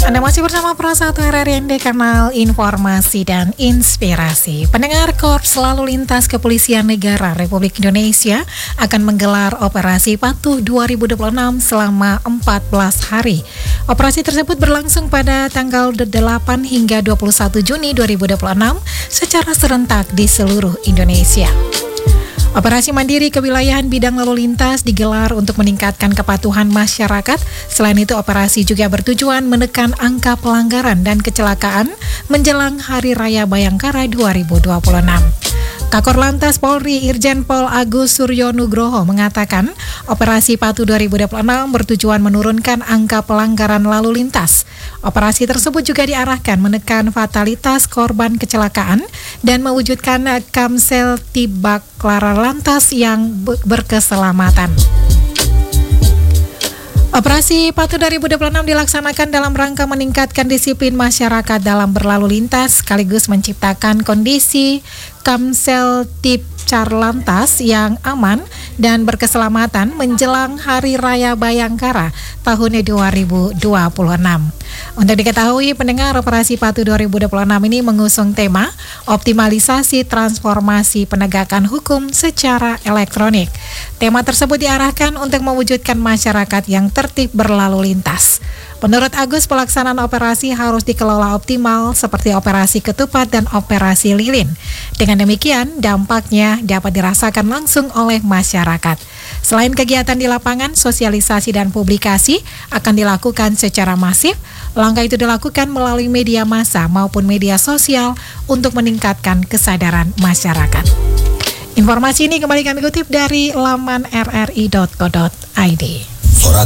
Anda masih bersama Pro 1 RRND, kanal informasi dan inspirasi. Pendengar, Korps Lalu Lintas Kepolisian Negara Republik Indonesia akan menggelar Operasi Patuh 2026 selama 14 hari. Operasi tersebut berlangsung pada tanggal 8 hingga 21 Juni 2026 secara serentak di seluruh Indonesia. Operasi mandiri kewilayahan bidang lalu lintas digelar untuk meningkatkan kepatuhan masyarakat. Selain itu, operasi juga bertujuan menekan angka pelanggaran dan kecelakaan menjelang Hari Raya Bayangkara 2026. Kakor Lantas Polri Irjen Pol Agus Suryo Nugroho mengatakan, Operasi Patuh 2026 bertujuan menurunkan angka pelanggaran lalu lintas. Operasi tersebut juga diarahkan menekan fatalitas korban kecelakaan dan mewujudkan Kamsel Tibak Lara Lantas yang berkeselamatan. Operasi Patuh 2026 dilaksanakan dalam rangka meningkatkan disiplin masyarakat dalam berlalu lintas sekaligus menciptakan kondisi Kamsel Tip Carlantas yang aman dan berkeselamatan menjelang Hari Raya Bayangkara tahun 2026. Untuk diketahui pendengar, Operasi Patuh 2026 ini mengusung tema optimalisasi transformasi penegakan hukum secara elektronik. Tema tersebut diarahkan untuk mewujudkan masyarakat yang tertib berlalu lintas. Menurut Agus, pelaksanaan operasi harus dikelola optimal seperti operasi ketupat dan operasi lilin. Dengan demikian, dampaknya dapat dirasakan langsung oleh masyarakat. Selain kegiatan di lapangan, sosialisasi dan publikasi akan dilakukan secara masif. Langkah itu dilakukan melalui media massa maupun media sosial untuk meningkatkan kesadaran masyarakat. Informasi ini kembali kami kutip dari laman rri.co.id.